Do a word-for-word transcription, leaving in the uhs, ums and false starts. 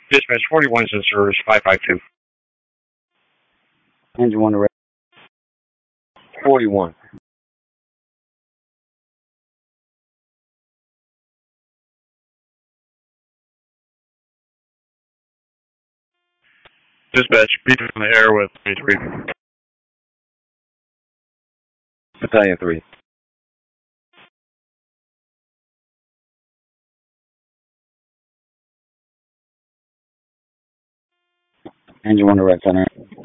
Dispatch forty-one in service, five five two. Engine one direct. forty-one. Dispatch, beat in the air with twenty-three. Battalion three. Engine one direct center.